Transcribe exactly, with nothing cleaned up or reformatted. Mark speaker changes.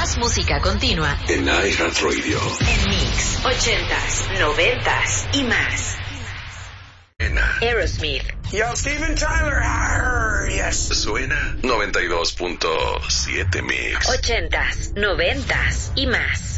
Speaker 1: Más música continua
Speaker 2: en iHeartRadio.
Speaker 1: En Mix, ochentas, noventas y más. Aerosmith.
Speaker 3: Yo, Steven Tyler. Arr, yes.
Speaker 2: Suena noventa y dos punto siete Mix.
Speaker 1: Ochentas, noventas y más.